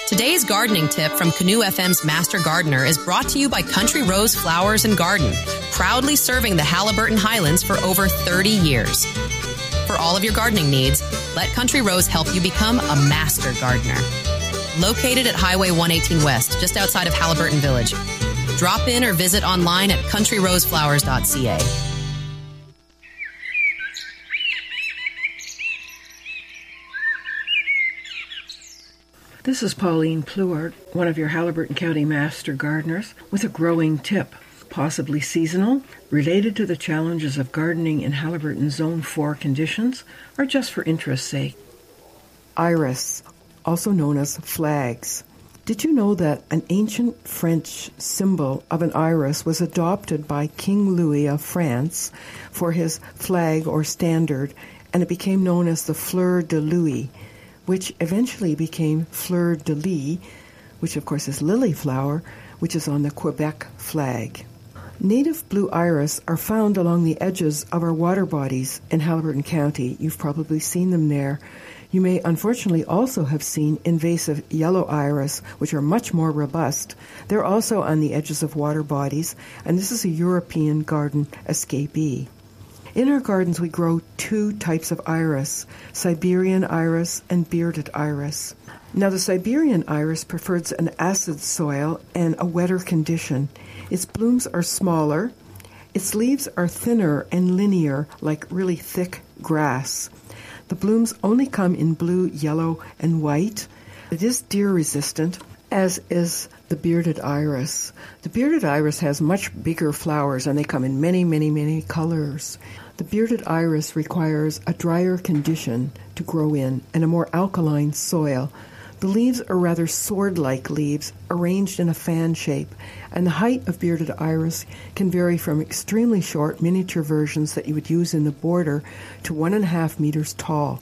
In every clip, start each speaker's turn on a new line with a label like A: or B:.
A: Today's gardening tip from Canoe FM's Master Gardener is brought to you by Country Rose Flowers and Garden, proudly serving the Haliburton Highlands for over 30 years. For all of your gardening needs, let Country Rose help you become a master gardener. Located at Highway 118 West, just outside of Haliburton Village. Drop in or visit online at countryroseflowers.ca.
B: This is Pauline Pluart, one of your Haliburton County Master Gardeners, with a growing tip, possibly seasonal, related to the challenges of gardening in Haliburton Zone 4 conditions, or just for interest's sake.
C: Iris, also known as flags. Did you know that an ancient French symbol of an iris was adopted by King Louis of France for his flag or standard, and it became known as the Fleur de Louis, which eventually became Fleur de Lis, which of course is lily flower, which is on the Quebec flag. Native blue iris are found along the edges of our water bodies in Haliburton County. You've probably seen them there. You may unfortunately also have seen invasive yellow iris, which are much more robust. They're also on the edges of water bodies, and this is a European garden escapee. In our gardens, we grow two types of iris, Siberian iris and bearded iris. Now, the Siberian iris prefers an acid soil and a wetter condition. Its blooms are smaller. Its leaves are thinner and linear, like really thick grass. The blooms only come in blue, yellow, and white. It is deer resistant, as is the bearded iris. The bearded iris has much bigger flowers, and they come in many, many, many colors. The bearded iris requires a drier condition to grow in and a more alkaline soil. The leaves are rather sword-like leaves arranged in a fan shape, and the height of bearded iris can vary from extremely short miniature versions that you would use in the border to 1.5 meters tall.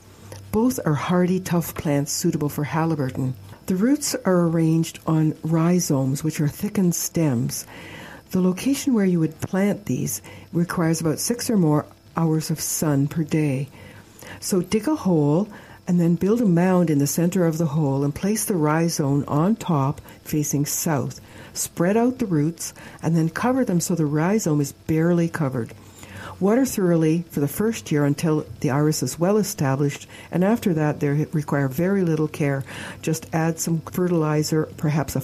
C: Both are hardy, tough plants suitable for Haliburton. The roots are arranged on rhizomes, which are thickened stems. The location where you would plant these requires about 6 or more hours of sun per day. So dig a hole and then build a mound in the center of the hole and place the rhizome on top facing south. Spread out the roots and then cover them so the rhizome is barely covered. Water thoroughly for the first year until the iris is well established, and after that they require very little care. Just add some fertilizer, perhaps a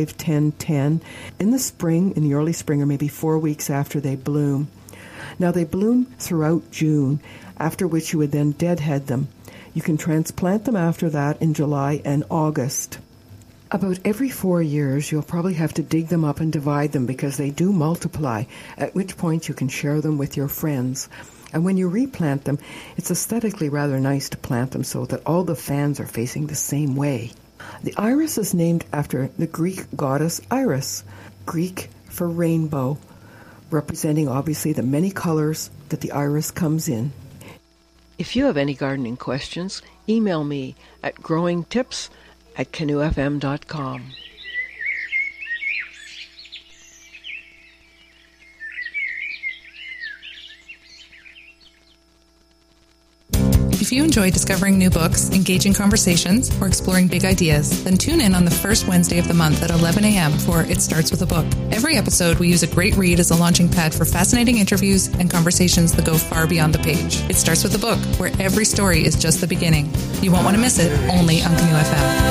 C: 5-10-10, in the spring, in the early spring, or maybe 4 weeks after they bloom. Now they bloom throughout June, after which you would then deadhead them. You can transplant them after that in July and August. About every 4 years, you'll probably have to dig them up and divide them because they do multiply, at which point you can share them with your friends. And when you replant them, it's aesthetically rather nice to plant them so that all the fans are facing the same way. The iris is named after the Greek goddess Iris, Greek for rainbow, representing obviously the many colors that the iris comes in. If you have any gardening questions, email me at growingtips@canoefm.com.
D: If you enjoy discovering new books, engaging conversations, or exploring big ideas, then tune in on the first Wednesday of the month at 11 a.m. for It Starts With a Book. Every episode, we use a great read as a launching pad for fascinating interviews and conversations that go far beyond the page. It Starts With a Book, where every story is just the beginning. You won't want to miss it, only on Canoe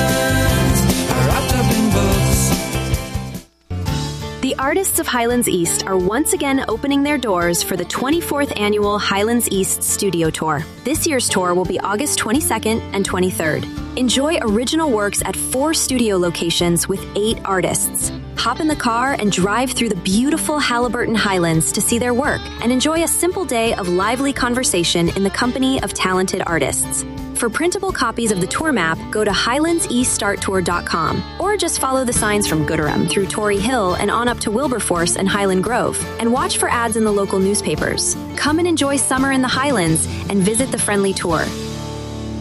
D: FM.
E: The Artists of Highlands East are once again opening their doors for the 24th annual Highlands East Studio Tour. This year's tour will be August 22nd and 23rd. Enjoy original works at 4 studio locations with 8 artists. Hop in the car and drive through the beautiful Haliburton Highlands to see their work and enjoy a simple day of lively conversation in the company of talented artists. For printable copies of the tour map, go to HighlandsEastStartTour.com or just follow the signs from Gooderham through Tory Hill and on up to Wilberforce and Highland Grove, and watch for ads in the local newspapers. Come and enjoy summer in the Highlands and visit the friendly tour.